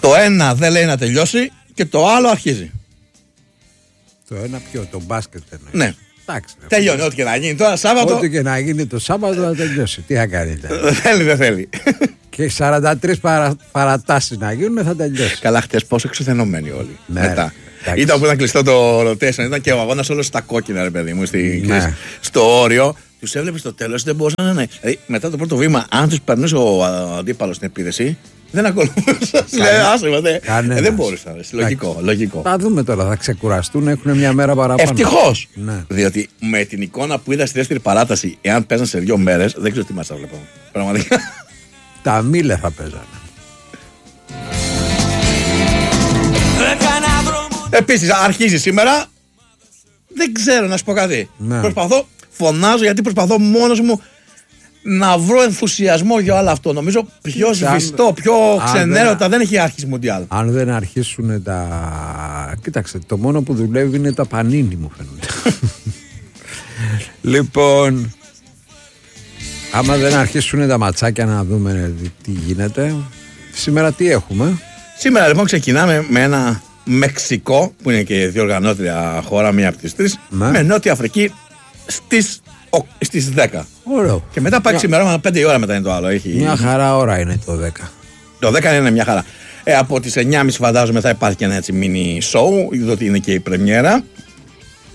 Το ένα δεν λέει να τελειώσει και το άλλο αρχίζει. Το ένα ποιο, το μπάσκετ εννοεί. Ναι. Εντάξει, τελειώνει, ό,τι και να γίνει τώρα Σάββατο. Ό,τι και να γίνει το Σάββατο θα τελειώσει. Τι θα κάνει. Δεν θέλει. Και 43 παρατάσεις να γίνουν θα τελειώσει. Καλά, χτες πόσο εξουθενωμένοι όλοι. Ναι, μετά. εντάξει. Ήταν που ήταν κλειστό το rotation, ήταν και ο αγώνας όλος στα κόκκινα, ρε παιδί μου, Ναι. στο όριο. Τους έβλεπες στο τέλος, δεν μπορούσαν να. Δηλαδή, μετά το πρώτο βήμα, αν τους περνούσε ο αντίπαλος στην επίδεση, δεν ακολουθούσαν. Δεν μπορούσαν. Λογικό. Θα δούμε τώρα, θα ξεκουραστούν, έχουν μια μέρα παραπάνω. Ευτυχώς. Ναι. Διότι με την εικόνα που είδα στη δεύτερη παράταση, εάν παίζαν σε 2 μέρες, δεν ξέρω τι μας θα βλέπω. Πραγματικά. Τα μήλε θα παίζανε. Επίσης, αρχίζει σήμερα. Δεν ξέρω να σου πω κάτι. Ναι. Φωνάζω γιατί προσπαθώ μόνος μου να βρω ενθουσιασμό για όλο αυτό. Νομίζω πιο σβηστό, πιο ξενέρωτα δεν έχει άρχιση Μουντιάλ. Αν δεν αρχίσουν τα. Κοίταξε, το μόνο που δουλεύει είναι τα πανίνι, μου φαίνονται. Λοιπόν, άμα δεν αρχίσουν τα ματσάκια να δούμε τι γίνεται. Σήμερα τι έχουμε? Σήμερα λοιπόν ξεκινάμε με ένα Μεξικό που είναι και διοργανώτρια χώρα, μία από τις τρεις, με Νότια Αφρική στις 10. Ωραίο. Και μετά πάει ξημερώμα, 5 η ώρα μετά είναι το άλλο. Μια χαρά ώρα είναι το 10. Το 10 είναι μια χαρά. Από τις 9.30 φαντάζομαι θα υπάρχει και ένα έτσι mini show, διότι είναι και η πρεμιέρα